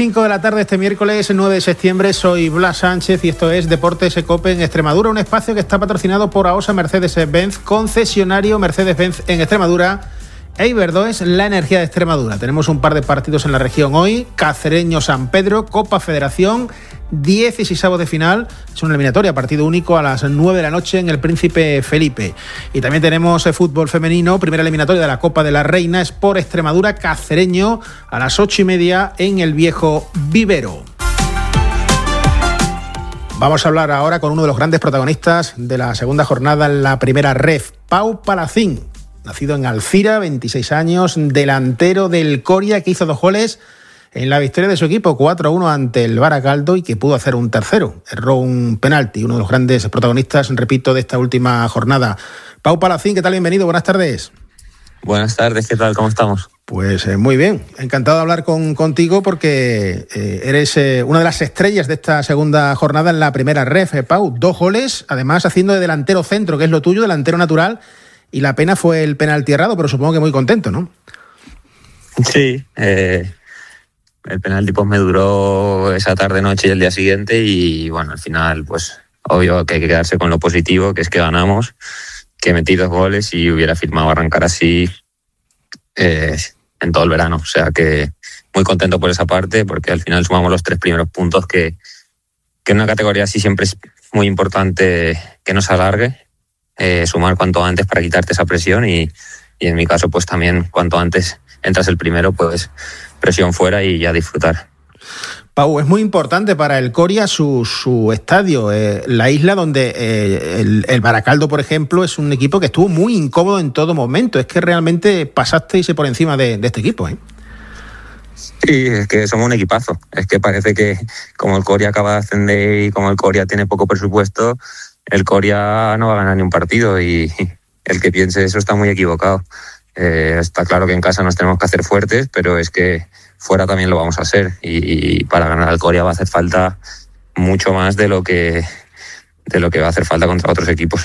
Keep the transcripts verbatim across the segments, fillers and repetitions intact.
cinco de la tarde este miércoles nueve de septiembre, soy Blas Sánchez y esto es Deportes Cope en Extremadura, un espacio que está patrocinado por AOSA Mercedes-Benz, concesionario Mercedes-Benz en Extremadura e Iberdoes, la energía de Extremadura. Tenemos un par de partidos en la región hoy, Cacereño-San Pedro, Copa Federación, dieciséis de final, es una eliminatoria, partido único a las nueve de la noche en el Príncipe Felipe. Y también tenemos el fútbol femenino, primera eliminatoria de la Copa de la Reina, Sport Extremadura Cacereño a las ocho y media en el Viejo Vivero. Vamos a hablar ahora con uno de los grandes protagonistas de la segunda jornada en la primera ref, Pau Palacín, nacido en Alcira, veintiséis años, delantero del Coria, que hizo dos goles en la victoria de su equipo cuatro a uno ante el Baracaldo y que pudo hacer un tercero. Erró un penalti, uno de los grandes protagonistas, repito, de esta última jornada. Pau Palacín, ¿qué tal? Bienvenido, buenas tardes. Buenas tardes, ¿qué tal? ¿Cómo estamos? Pues eh, muy bien, encantado de hablar con, contigo porque eh, eres eh, una de las estrellas de esta segunda jornada en la primera ref, eh, Pau. Dos goles, además haciendo de delantero centro, que es lo tuyo, delantero natural, y la pena fue el penalti errado, pero supongo que muy contento, ¿no? Sí, eh... el penalti pues me duró esa tarde, noche y el día siguiente y bueno, al final pues obvio que hay que quedarse con lo positivo, que es que ganamos, que metí dos goles y hubiera firmado arrancar así eh, en todo el verano. O sea que muy contento por esa parte porque al final sumamos los tres primeros puntos que, que en una categoría así siempre es muy importante que no se alargue, eh, sumar cuanto antes para quitarte esa presión y, y en mi caso pues también cuanto antes entras el primero pues presión fuera y ya disfrutar. Pau, es muy importante para el Coria su, su estadio, eh, la isla donde eh, el, el Baracaldo, por ejemplo, es un equipo que estuvo muy incómodo en todo momento. Es que realmente pasasteis por encima de, de este equipo, ¿eh? Sí, es que somos un equipazo. Es que parece que como el Coria acaba de ascender y como el Coria tiene poco presupuesto, el Coria no va a ganar ni un partido y el que piense eso está muy equivocado. Eh, está claro que en casa nos tenemos que hacer fuertes, pero es que fuera también lo vamos a hacer y, y para ganar al Coria va a hacer falta mucho más de lo que de lo que va a hacer falta contra otros equipos.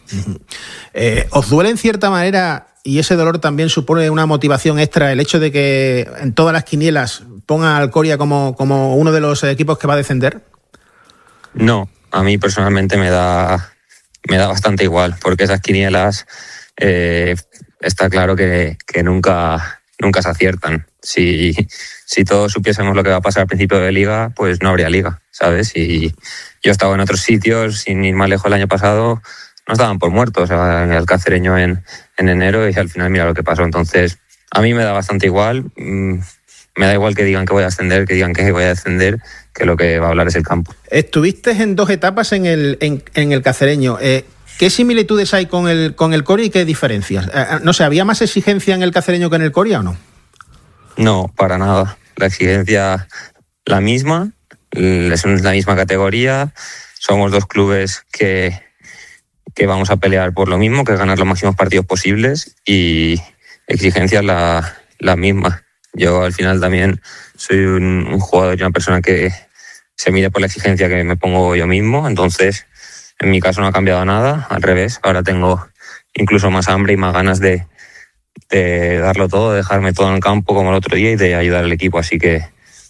Eh, ¿Os duele en cierta manera, y ese dolor también supone una motivación extra, el hecho de que en todas las quinielas pongan al Coria como, como uno de los equipos que va a descender? No, a mí personalmente me da me da bastante igual, porque esas quinielas eh, está claro que, que nunca, nunca se aciertan. Si, si todos supiésemos lo que va a pasar al principio de liga, pues no habría liga, ¿sabes? Y yo estaba en otros sitios, sin ir más lejos el año pasado, nos daban por muertos, o sea, en el Cacereño en, en enero y al final mira lo que pasó. Entonces, a mí me da bastante igual. Me da igual que digan que voy a ascender, que digan que voy a descender, que lo que va a hablar es el campo. Estuviste en dos etapas en el, en, en el Cacereño. Eh, ¿Qué similitudes hay con el, con el Coria y qué diferencias? Eh, no sé, ¿había más exigencia en el Cacereño que en el Coria o no? No, para nada. La exigencia la misma, es la misma categoría. Somos dos clubes que, que vamos a pelear por lo mismo, que es ganar los máximos partidos posibles y exigencia la, la misma. Yo al final también soy un, un jugador y una persona que se mide por la exigencia que me pongo yo mismo, entonces en mi caso no ha cambiado nada, al revés, ahora tengo incluso más hambre y más ganas de, de darlo todo, de dejarme todo en el campo como el otro día y de ayudar al equipo, así que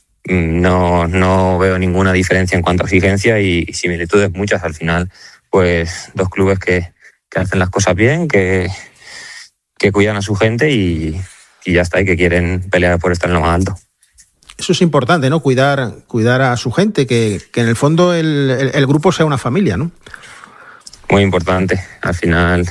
no, no veo ninguna diferencia en cuanto a exigencia y, y similitudes muchas al final, pues dos clubes que, que hacen las cosas bien, que, que cuidan a su gente y, y ya está, y que quieren pelear por estar en lo más alto. Eso es importante, ¿no? Cuidar, cuidar a su gente, que, que en el fondo el, el, el grupo sea una familia, ¿no? Muy importante. Al final,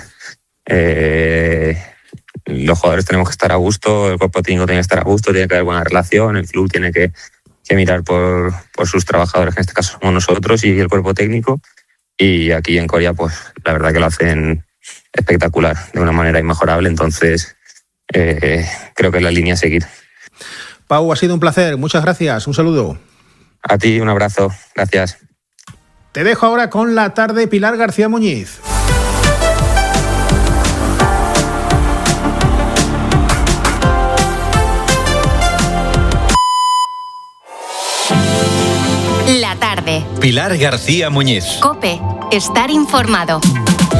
eh, los jugadores tenemos que estar a gusto, el cuerpo técnico tiene que estar a gusto, tiene que haber buena relación, el club tiene que, que mirar por, por sus trabajadores, que en este caso somos nosotros y el cuerpo técnico. Y aquí en Coria, pues la verdad que lo hacen espectacular, de una manera inmejorable. Entonces, eh, creo que es la línea a seguir. Pau, ha sido un placer. Muchas gracias. Un saludo. A ti, un abrazo. Gracias. Te dejo ahora con la tarde Pilar García Muñiz. La tarde. Pilar García Muñiz. COPE. Estar informado.